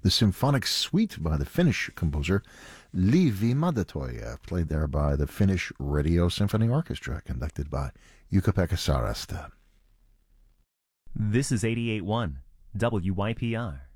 the Symphonic Suite by the Finnish composer Liivi Madetoja, played there by the Finnish Radio Symphony Orchestra, conducted by Jukka-Pekka Sarasta. This is 88.1 WYPR.